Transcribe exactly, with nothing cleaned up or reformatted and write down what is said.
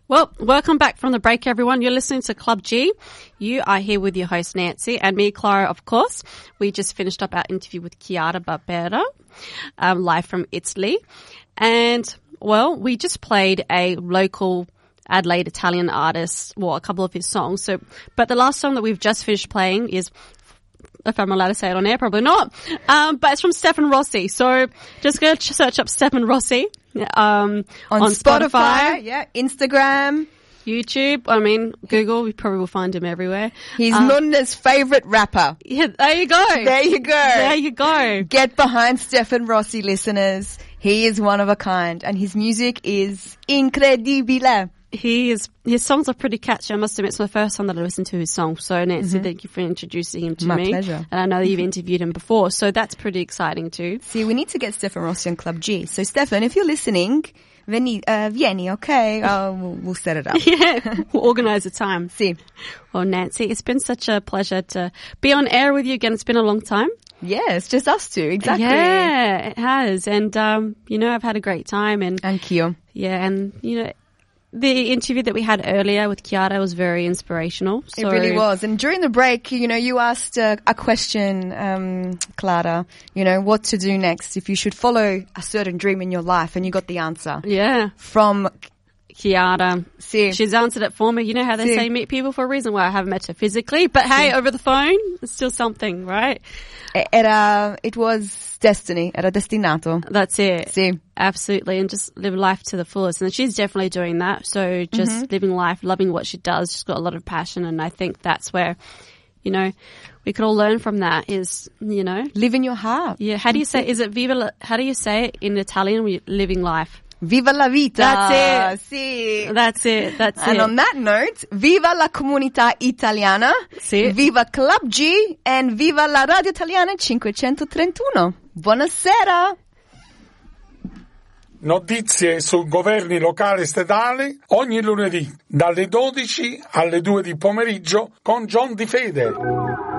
Well, welcome back from the break, everyone. You're listening to Club G. You are here with your host, Nancy, and me, Clara, of course. We just finished up our interview with Chiara Barbera, um, live from Italy. And, well, we just played a local Adelaide Italian artist, well, a couple of his songs. So, but the last song that we've just finished playing is, if I'm allowed to say it on air, probably not. Um, but it's from Stefan Rossi. So just go search up Stefan Rossi. Um, on, on Spotify, Spotify, yeah, Instagram, YouTube. I mean, Google. We probably will find him everywhere. He's um, Nonna's favorite rapper. Yeah, there you go. There you go. There you go. Get behind Stefan Rossi, listeners. He is one of a kind, and his music is incredibile. He is, his songs are pretty catchy. I must admit, it's the first time that I listened to his song. So, Nancy, mm-hmm. thank you for introducing him to My me. My pleasure. And I know that you've interviewed him before, so that's pretty exciting too. See, we need to get Stefan Rossi on Club G. So, Stefan, if you're listening, veni, uh, vieni, okay? Uh, we'll, we'll set it up. Yeah, we'll organize a time. See. Well, Nancy, it's been such a pleasure to be on air with you again. It's been a long time. Yeah, it's just us two, exactly. Yeah, it has. And, um, you know, I've had a great time. And Anch'io. Yeah, and, you know, the interview that we had earlier with Chiara was very inspirational. So it really was. And during the break, you know, you asked uh, a question, um, Clara, you know, what to do next, if you should follow a certain dream in your life, and you got the answer. Yeah. From Chiara. See. She's answered it for me. You know how they See. say meet people for a reason? Well, I haven't met her physically, but hey, See. over the phone, it's still something, right? Era, it was destiny. Era destinato. That's it. See. Absolutely. And just live life to the fullest. And she's definitely doing that. So just mm-hmm. living life, loving what she does. She's got a lot of passion. And I think that's where, you know, we could all learn from that is, you know. Live in your heart. Yeah. How do you say, is it viva, la, how do you say it in Italian? Living life. Viva la vita. That's it. Sì. That's it. That's and it. And on that note, viva la comunità italiana. Sì. Viva Club G and viva la Radio Italiana cinquecentotrentuno. Buonasera. Notizie su governi locali e statali ogni lunedì dalle dodici alle due di pomeriggio con John Di Fede.